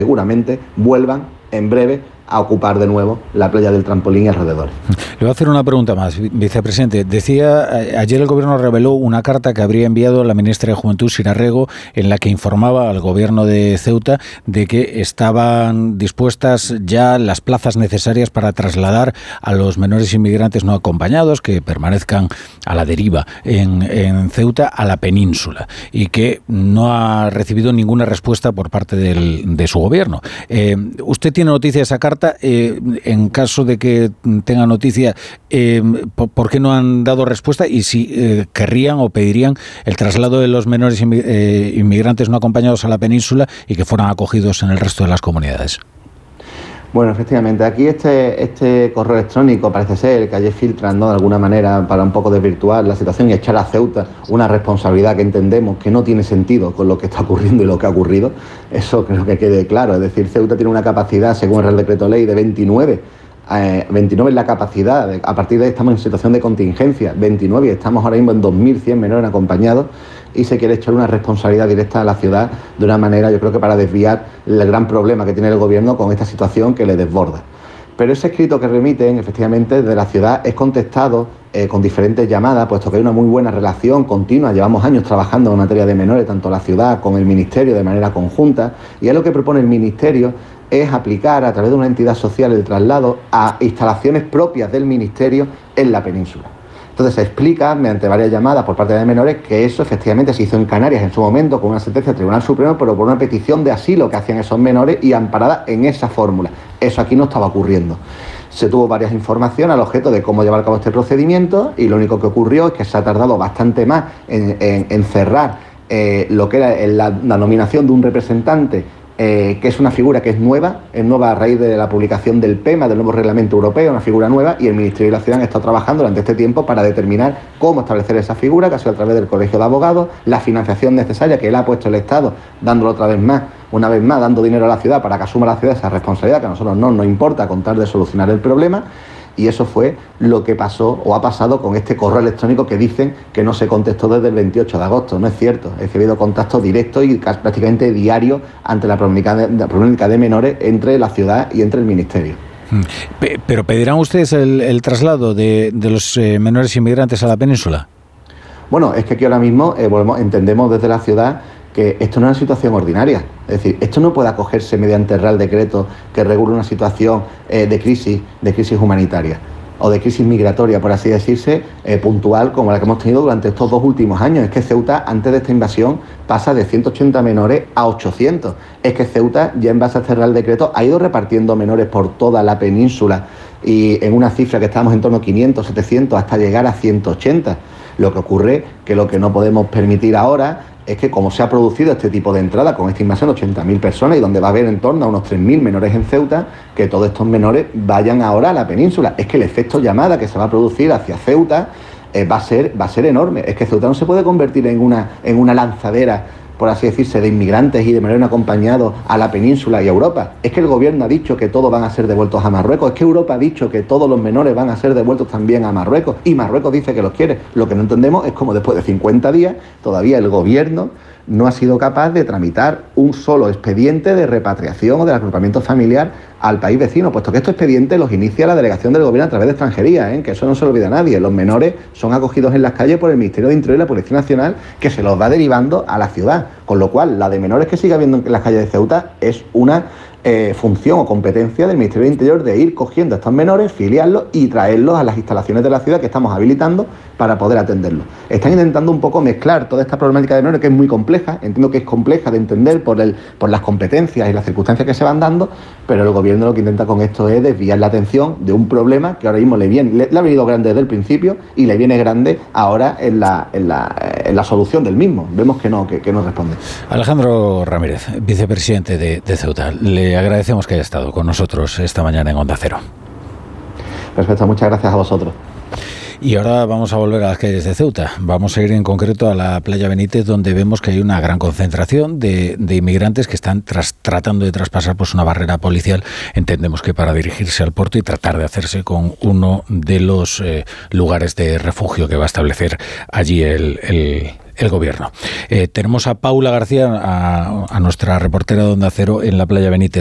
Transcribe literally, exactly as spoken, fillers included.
seguramente vuelvan en breve a ocupar de nuevo la playa del Trampolín y alrededores. Le voy a hacer una pregunta más, vicepresidente. Decía, ayer el Gobierno reveló una carta que habría enviado la ministra de Juventud, Sira Rego, en la que informaba al Gobierno de Ceuta de que estaban dispuestas ya las plazas necesarias para trasladar a los menores inmigrantes no acompañados que permanezcan a la deriva en, en Ceuta a la península, y que no ha recibido ninguna respuesta por parte del, de su Gobierno. Eh, ¿Usted tiene noticia de esa carta? Eh, en caso de que tenga noticia, eh, ¿por qué no han dado respuesta? Y si eh, querrían o pedirían el traslado de los menores inmigrantes no acompañados a la península y que fueran acogidos en el resto de las comunidades. Bueno, efectivamente, aquí este, este correo electrónico parece ser que ayer filtran, ¿no?, de alguna manera para un poco desvirtuar la situación y echar a Ceuta una responsabilidad que entendemos que no tiene sentido con lo que está ocurriendo y lo que ha ocurrido. Eso creo que quede claro. Es decir, Ceuta tiene una capacidad, según el Real Decreto Ley, de veintinueve. Eh, veintinueve es la capacidad. De, a partir de ahí estamos en situación de contingencia. veintinueve, y estamos ahora mismo en dos mil cien menores acompañados. Y se quiere echar una responsabilidad directa a la ciudad de una manera, yo creo que para desviar el gran problema que tiene el Gobierno con esta situación que le desborda. Pero ese escrito que remiten, efectivamente, de la ciudad es contestado eh, con diferentes llamadas, puesto que hay una muy buena relación continua. Llevamos años trabajando en materia de menores, tanto la ciudad como el Ministerio, de manera conjunta, y es lo que propone el Ministerio es aplicar a través de una entidad social el traslado a instalaciones propias del Ministerio en la península. Entonces se explica, mediante varias llamadas por parte de menores, que eso efectivamente se hizo en Canarias en su momento con una sentencia del Tribunal Supremo, pero por una petición de asilo que hacían esos menores y amparada en esa fórmula. Eso aquí no estaba ocurriendo. Se tuvo varias informaciones al objeto de cómo llevar a cabo este procedimiento, y lo único que ocurrió es que se ha tardado bastante más en, en, en cerrar eh, lo que era la, la nominación de un representante, Eh, que es una figura que es nueva, es nueva a raíz de la publicación del P E M A, del nuevo reglamento europeo, una figura nueva, y el Ministerio de la Ciudad ha estado trabajando durante este tiempo para determinar cómo establecer esa figura, que ha sido a través del Colegio de Abogados, la financiación necesaria que él ha puesto el Estado, dándolo otra vez más, una vez más, dando dinero a la ciudad para que asuma la ciudad esa responsabilidad, que a nosotros no nos importa contar de solucionar el problema. Y eso fue lo que pasó o ha pasado con este correo electrónico que dicen que no se contestó desde el veintiocho de agosto. No es cierto, es que ha habido contacto directo y prácticamente diario ante la problemática de, la problemática de menores entre la ciudad y entre el Ministerio. ¿Pero pedirán ustedes el, el traslado de, de los eh, menores inmigrantes a la península? Bueno, es que aquí ahora mismo eh, volvemos, entendemos desde la ciudad que esto no es una situación ordinaria. Es decir, esto no puede acogerse mediante el Real Decreto que regula una situación eh, de crisis, de crisis humanitaria o de crisis migratoria, por así decirse, eh, puntual como la que hemos tenido durante estos dos últimos años. Es que Ceuta, antes de esta invasión, pasa de ciento ochenta menores a ochocientos. Es que Ceuta, ya en base a este Real Decreto, ha ido repartiendo menores por toda la península, y en una cifra que estamos en torno a quinientos, setecientos, hasta llegar a ciento ochenta. Lo que ocurre que lo que no podemos permitir ahora es que, como se ha producido este tipo de entrada con esta invasión de ochenta mil personas, y donde va a haber en torno a unos tres mil menores en Ceuta, que todos estos menores vayan ahora a la península. Es que el efecto llamada que se va a producir hacia Ceuta eh, va a ser, va a ser enorme. Es que Ceuta no se puede convertir en una, en una lanzadera, por así decirse, de inmigrantes y de menores acompañados a la península y a Europa. Es que el Gobierno ha dicho que todos van a ser devueltos a Marruecos. Es que Europa ha dicho que todos los menores van a ser devueltos también a Marruecos, y Marruecos dice que los quiere. Lo que no entendemos es cómo después de cincuenta días todavía el Gobierno no ha sido capaz de tramitar un solo expediente de repatriación o del agrupamiento familiar al país vecino, puesto que estos expedientes los inicia la delegación del Gobierno a través de extranjería, ¿eh? Que eso no se lo olvida a nadie. Los menores son acogidos en las calles por el Ministerio de Interior y la Policía Nacional, que se los va derivando a la ciudad, con lo cual la de menores que sigue habiendo en las calles de Ceuta es una eh, función o competencia del Ministerio de Interior de ir cogiendo a estos menores, filiarlos y traerlos a las instalaciones de la ciudad que estamos habilitando para poder atenderlos. Están intentando un poco mezclar toda esta problemática de menores, que es muy compleja, entiendo que es compleja de entender por, el, por las competencias y las circunstancias que se van dando, pero el Gobierno lo que intenta con esto es desviar la atención de un problema que ahora mismo le viene, le, le ha venido grande desde el principio y le viene grande ahora en la, en la, en la solución del mismo. Vemos que no, que, que no responde. Alejandro Ramírez, vicepresidente de, de Ceuta, le agradecemos que haya estado con nosotros esta mañana en Onda Cero. Perfecto, muchas gracias a vosotros. Y ahora vamos a volver a las calles de Ceuta. Vamos a ir en concreto a la playa Benítez, donde vemos que hay una gran concentración de, de inmigrantes que están tras, tratando de traspasar pues, una barrera policial. Entendemos que para dirigirse al puerto y tratar de hacerse con uno de los eh, lugares de refugio que va a establecer allí el, el, el gobierno. Eh, tenemos a Paula García, a, a nuestra reportera de Onda Cero en la playa Benítez.